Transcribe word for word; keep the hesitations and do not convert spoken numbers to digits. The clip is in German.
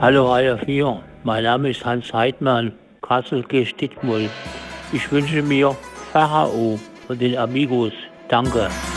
Hallo Radio vier, mein Name ist Hans Heidmann, Kassel Gestitmold. Ich wünsche mir Pharao von den Amigos. Danke.